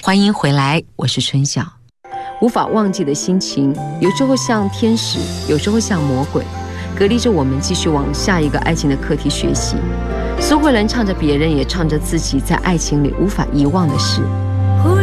欢迎回来，我是春晓。 无法忘记的心情，有时候像天使，有时候像魔鬼，隔离着我们继续往下一个爱情的课题学习。苏慧伦唱着别人，也唱着自己在爱情里无法遗忘的事。